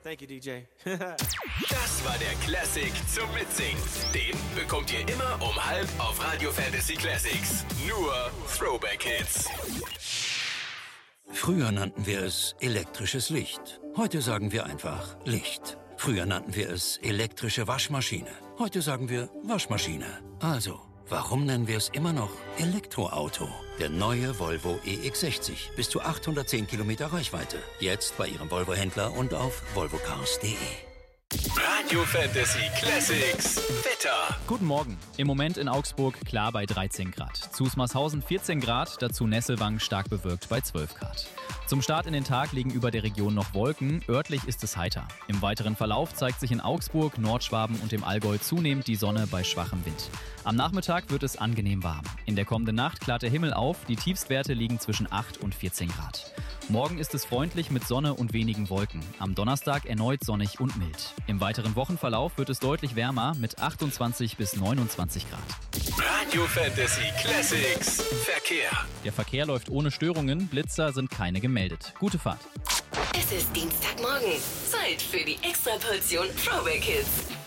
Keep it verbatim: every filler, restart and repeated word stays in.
Thank you, D J. Das war der Classic zum Mitsingen. Den bekommt ihr immer um halb auf Radio Fantasy Classics. Nur Throwback-Hits. Früher nannten wir es elektrisches Licht. Heute sagen wir einfach Licht. Früher nannten wir es elektrische Waschmaschine. Heute sagen wir Waschmaschine. Also, warum nennen wir es immer noch Elektroauto? Der neue Volvo E X sechzig. Bis zu achthundertzehn Kilometer Reichweite. Jetzt bei Ihrem Volvo-Händler und auf volvocars punkt de. Radio Fantasy Classics Wetter. Guten Morgen. Im Moment in Augsburg klar bei dreizehn Grad. Zusmarshausen vierzehn Grad, dazu Nesselwang stark bewölkt bei zwölf Grad. Zum Start in den Tag liegen über der Region noch Wolken, örtlich ist es heiter. Im weiteren Verlauf zeigt sich in Augsburg, Nordschwaben und dem Allgäu zunehmend die Sonne bei schwachem Wind. Am Nachmittag wird es angenehm warm. In der kommenden Nacht klart der Himmel auf, die Tiefstwerte liegen zwischen acht und vierzehn Grad. Morgen ist es freundlich mit Sonne und wenigen Wolken. Am Donnerstag erneut sonnig und mild. Im weiteren Wochenverlauf wird es deutlich wärmer mit achtundzwanzig bis neunundzwanzig Grad. Radio Fantasy Classics Verkehr. Der Verkehr läuft ohne Störungen, Blitzer sind keine gemeldet. Gute Fahrt. Es ist Dienstagmorgen. Zeit für die Extraportion Throwback Hits.